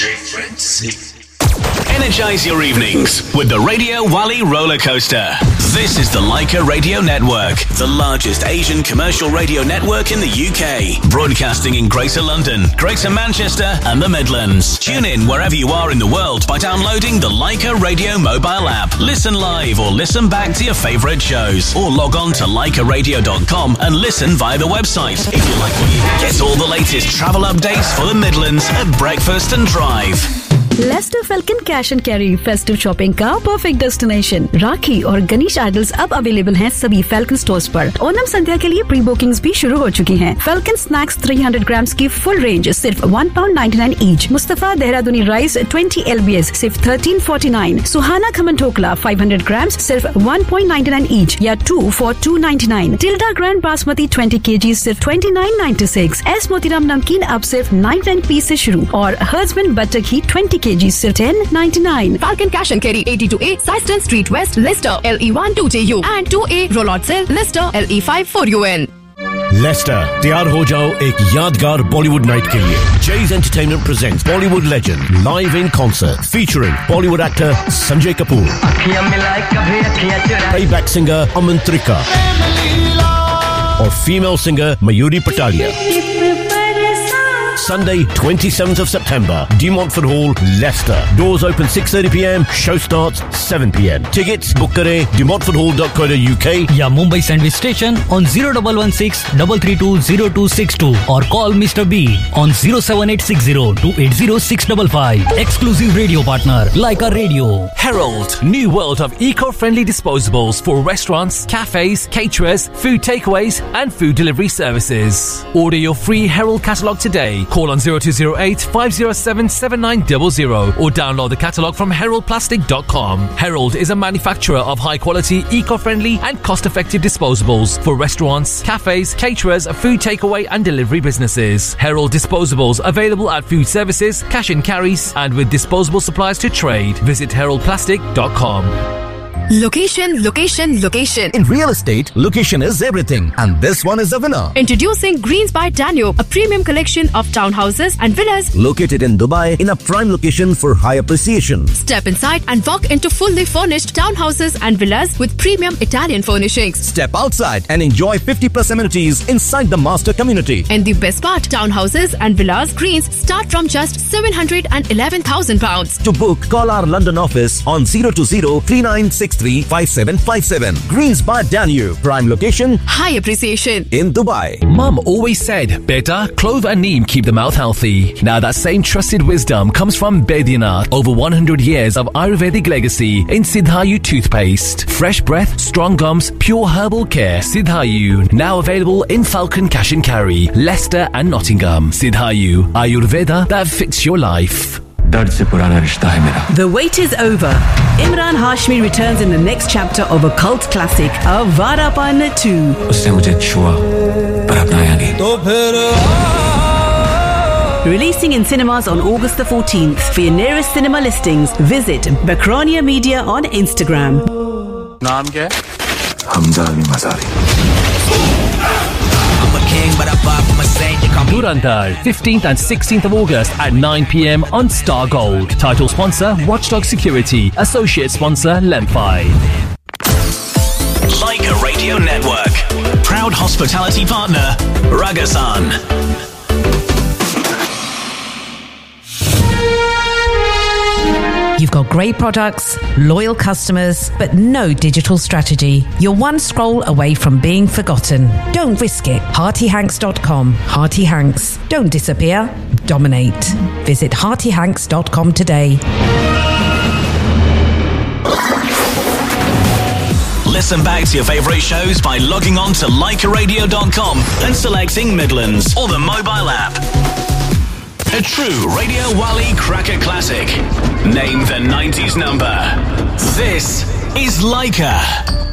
Energize your evenings with the Radio Wally roller coaster. This is the Leica Radio Network, the largest Asian commercial radio network in the UK, broadcasting in Greater London, Greater Manchester and the Midlands. Tune in wherever you are in the world by downloading the Leica Radio mobile app. Listen live or listen back to your favourite shows, or log on to leicaradio.com and listen via the website. If you like what you hear, get all the latest travel updates for the Midlands at breakfast and drive. Lester falcon cash and carry festive shopping का perfect destination. राखी और Ganesh idols अब available हैं सभी falcon stores पर। ओनम संध्या के लिए pre bookings भी शुरू हो चुकी हैं। फैल्कन स्नैक्स 300 ग्राम्स की फुल रेंज सिर्फ £1.99 ईच। मुस्तफा देहरादूनी राइस 20 LBS सिर्फ £13.49। सुहाना खमन ठोकला 500 ग्राम्स सिर्फ £1.99 ईच या 2 for £2.99। Tilde grand basmati 20 kg सिर्फ £29.96। एस मोतीराम नमकीन अब सिर्फ 99p से शुरू और हर्बन बटर घी 20 kg सिर्फ £10.99। Falcon Cash and Carry 82A Syston Street West, Leicester LE1 2JU and 2A Rollot Cell, Leicester LE5 4UN। Lester, तैयार हो जाओ एक यादगार बॉलीवुड नाइट के लिए। Jay's Entertainment presents Bollywood legend live in concert featuring Bollywood actor Sanjay Kapoor, playback singer Aman Trika, or female singer Mayuri Patalia. Sunday, 27th of September, De Montfort Hall, Leicester. Doors open 6:30 p.m. Show starts 7 p.m. Tickets book kare demontforthall.co.uk या Mumbai sandwich station on 0116-332-0262 or call Mr. B on 07860-280-655. Exclusive radio partner Leica Radio. Herald, new world of eco-friendly disposables for restaurants, cafes, caterers, food takeaways and food delivery services. Order your free Herald catalogue today. Call on 0208 507 7900 or download the catalogue from heraldplastic.com. Herald is a manufacturer of high-quality, eco-friendly and cost-effective disposables for restaurants, cafes, caterers, food takeaway and delivery businesses. Herald disposables available at food services, cash and carries and with disposable supplies to trade. Visit heraldplastic.com. Location, location, location. In real estate, location is everything. And this one is the winner. Introducing Greens by Danube, a premium collection of townhouses and villas located in Dubai in a prime location for high appreciation. Step inside and walk into fully furnished townhouses and villas with premium Italian furnishings. Step outside and enjoy 50+ amenities inside the master community. And the best part, townhouses and villas Greens start from just £711,000. To book, call our London office on 020-3963-5757. Greens by Danube, prime location, high appreciation in Dubai. Mum always said, beta, clove and neem keep the mouth healthy. Now that same trusted wisdom comes from Baidyanath. Over 100 years of Ayurvedic legacy in Siddhayu toothpaste. Fresh breath, strong gums, pure herbal care. Siddhayu, now available in Falcon Cash and Carry, Leicester and Nottingham. Siddhayu, Ayurveda that fits your life. The wait is over. Imran Hashmi returns in the next chapter of a cult classic, Avarapan 2. Releasing in cinemas on August the 14th. For your nearest cinema listings, visit Bakronia Media on Instagram. नाम क्या है? Hamza Ali Mazari. Durandar, 15th and 16th of August at 9 p.m. on Star Gold. Title sponsor, Watchdog Security. Associate sponsor, Lemfi. Leica Radio Network. Proud hospitality partner, Ragasan. You've got great products, loyal customers, but no digital strategy. You're one scroll away from being forgotten. Don't risk it. HeartyHanks.com. Hearty Hanks. Don't disappear. Dominate. Visit HeartyHanks.com today. Listen back to your favourite shows by logging on to leicaradio.com and selecting Midlands or the mobile app. A true Radio Wally cracker classic. Name the 90s number. This is Leica.